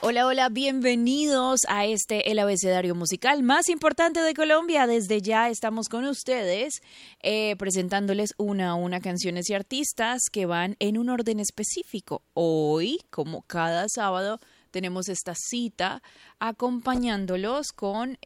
Hola, hola, bienvenidos a el abecedario musical más importante de Colombia. Desde ya estamos con ustedes presentándoles una a una canciones y artistas que van en un orden específico. Hoy, como cada sábado, tenemos esta cita acompañándolos con...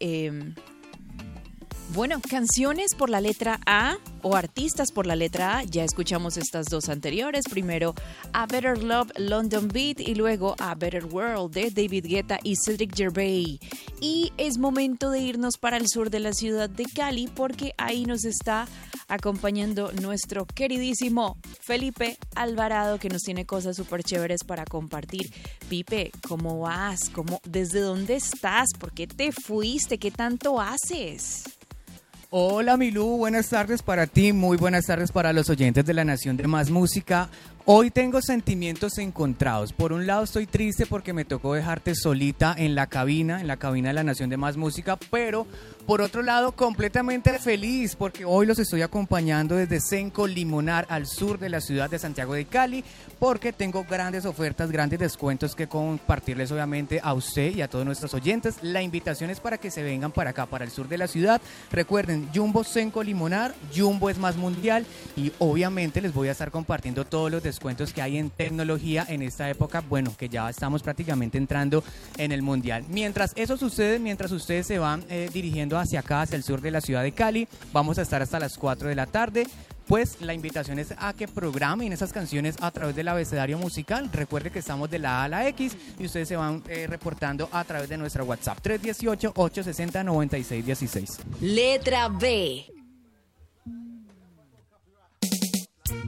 canciones por la letra A o artistas por la letra A. Ya escuchamos estas dos anteriores. Primero, A Better Love, London Beat, y luego A Better World de David Guetta y Cedric Gervais. Y es momento de irnos para el sur de la ciudad de Cali porque ahí nos está acompañando nuestro queridísimo Felipe Alvarado, que nos tiene cosas súper chéveres para compartir. Pipe, ¿cómo vas? ¿Desde dónde estás? ¿Por qué te fuiste? ¿Qué tanto haces? Hola Milú, buenas tardes para ti, muy buenas tardes para los oyentes de La Nación de Más Música. Hoy tengo sentimientos encontrados. Por un lado estoy triste porque me tocó dejarte solita en la cabina de La Nación de Más Música, pero por otro lado completamente feliz porque hoy los estoy acompañando desde Senco Limonar al sur de la ciudad de Santiago de Cali, porque tengo grandes ofertas, grandes descuentos que compartirles obviamente a usted y a todos nuestros oyentes. La invitación es para que se vengan para acá, para el sur de la ciudad. Recuerden, Jumbo Senco Limonar, Jumbo es más mundial, y obviamente les voy a estar compartiendo todos los descuentos que hay en tecnología en esta época, bueno, que ya estamos prácticamente entrando en el mundial. Mientras eso sucede, mientras ustedes se van dirigiendo hacia acá, hacia el sur de la ciudad de Cali, vamos a estar hasta las 4 de la tarde. Pues la invitación es a que programen esas canciones a través del abecedario musical. Recuerde que estamos de la A a la X y ustedes se van reportando a través de nuestra WhatsApp 318-860-9616. Letra B.